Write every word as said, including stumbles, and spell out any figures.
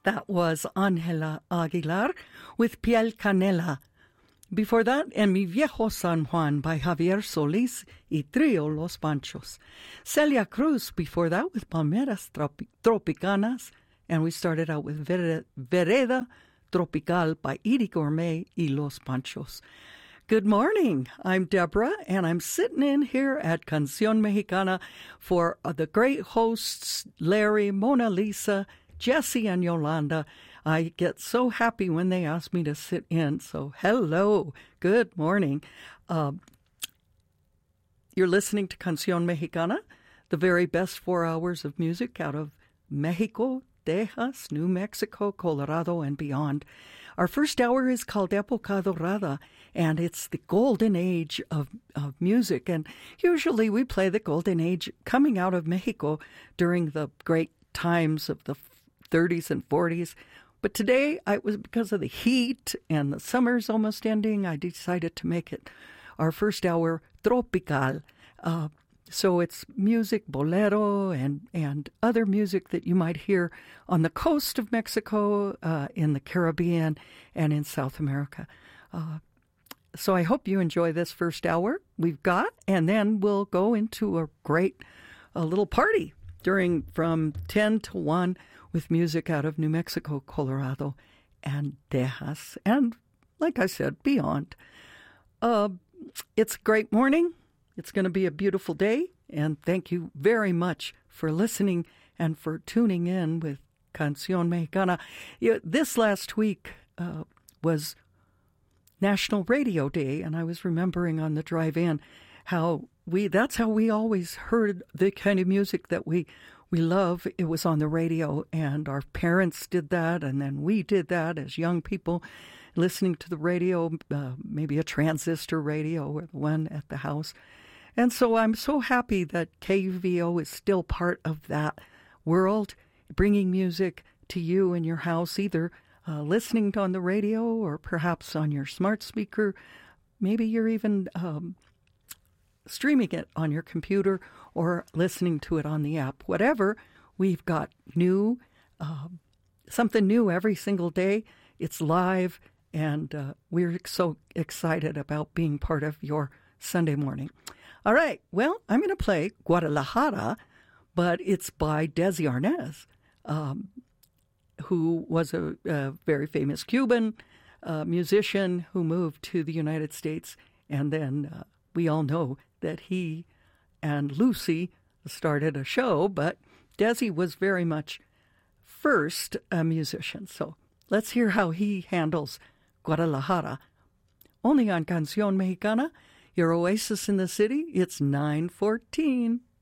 That was Ángela Aguilar with Piel Canela. Before that, En Mi Viejo San Juan by Javier Solís y Trio Los Panchos. Celia Cruz before that with Palmeras Tropi- Tropicanas. And we started out with Vereda, Vereda Tropical by Edie Gourmet y Los Panchos. Good morning. I'm Deborah, and I'm sitting in here at Canción Mexicana for uh, the great hosts, Larry, Mona Lisa, Jesse, and Yolanda. I get so happy when they ask me to sit in. So, hello. Good morning. Uh, you're listening to Canción Mexicana, the very best four hours of music out of Mexico, Texas, New Mexico, Colorado, and beyond. Our first hour is called Época Dorada, and it's the golden age of, of music. And usually we play the golden age coming out of Mexico during the great times of the thirties and forties. But today, it was because of the heat and the summer's almost ending, I decided to make it our first hour tropical. Uh, so it's music, bolero, and, and other music that you might hear on the coast of Mexico, uh, in the Caribbean, and in South America. Uh, so I hope you enjoy this first hour we've got, and then we'll go into a great a little party during from ten to one with music out of New Mexico, Colorado, and Texas, and like I said, beyond. Uh, it's a great morning. It's going to be a beautiful day, and thank you very much for listening and for tuning in with Canción Mexicana. Yeah, this last week uh, was National Radio Day, and I was remembering on the drive in how we that's how we always heard the kind of music that we we love. It was on the radio, and our parents did that, and then we did that as young people, listening to the radio, uh, maybe a transistor radio or the one at the house. And so I'm so happy that K U V O is still part of that world, bringing music to you in your house, either uh, listening on the radio or perhaps on your smart speaker. Maybe you're even um, streaming it on your computer or listening to it on the app. Whatever, we've got new, uh, something new every single day. It's live, and uh, we're so excited about being part of your Sunday morning. All right, well, I'm going to play Guadalajara, but it's by Desi Arnaz, um, who was a, a very famous Cuban uh, musician who moved to the United States, and then uh, we all know that he and Lucy started a show, but Desi was very much first a musician. So let's hear how he handles Guadalajara. Only on Canción Mexicana, your oasis in the city. It's nine fourteen.